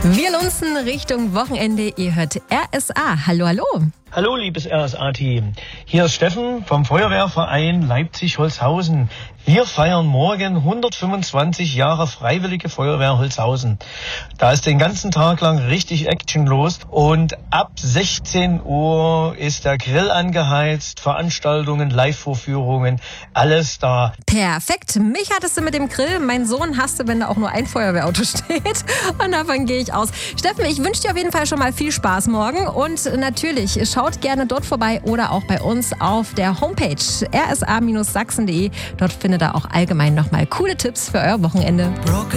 Wir lunzen Richtung Wochenende. Ihr hört RSA. Hallo, hallo. Hallo, liebes RSA-Team. Hier ist Steffen vom Feuerwehrverein Leipzig-Holzhausen. Wir feiern morgen 125 Jahre Freiwillige Feuerwehr Holzhausen. Da ist den ganzen Tag lang richtig Action los und ab 16 Uhr ist der Grill angeheizt, Veranstaltungen, Live-Vorführungen, alles da. Perfekt. Mich hattest du mit dem Grill. Mein Sohn hasste, wenn da auch nur ein Feuerwehrauto steht. Und davon gehe ich aus. Steffen, ich wünsche dir auf jeden Fall schon mal viel Spaß morgen. Und natürlich, schaut gerne dort vorbei oder auch bei uns auf der Homepage rsa-sachsen.de. Dort findet ihr auch allgemein nochmal coole Tipps für euer Wochenende.